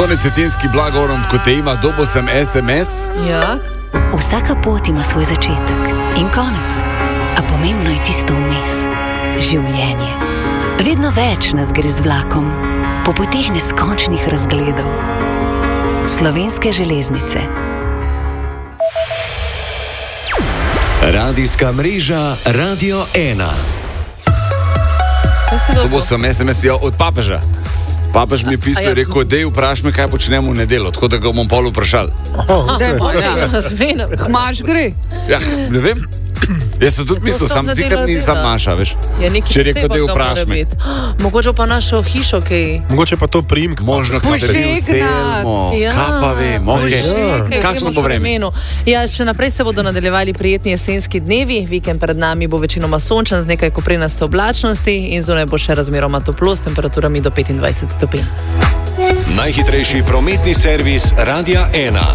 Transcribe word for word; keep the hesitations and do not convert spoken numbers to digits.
Tone Cetinski, blagorom, ko te ima, dobo sem es em es. Ja. Vsaka pot ima svoj začetek in konec, a pomembno je tisto vmes. Življenje. Vedno več nas gre z vlakom, po poteh neskončnih razgledov. Slovenske železnice. Radijska mreža Radio ena. Dobo sem es em es, ja, od papeža. Papež mi je pisal, ja. rekel, dej vpraš me, kaj počnemo v nedeljo, tako da ga bom pol vprašal. Oh, okay. Ja, Kmaž gre. Ja, ne vem. Jaz sem tudi mislil, sam zikrat nisem Maša, veš. Ja, nekaj če rekel, dej posebnega vpraš mora me. biti. Mogoče pa našo hišo, kaj... Mogoče pa to priimek. Možno, kaj se bi vselmo, Ja. kaj pa vem, okej. Kaj Kakšno gremo bo po vreme? vremenu? Ja, še naprej se bodo nadaljevali prijetni jesenski dnevi, vikend pred nami bo večinoma sončen z nekaj koprenaste oblačnosti in zunaj bo še razmeroma toplo s temperaturami do petindvajset stopinj. Najhitrejši prometni servis Radia ena.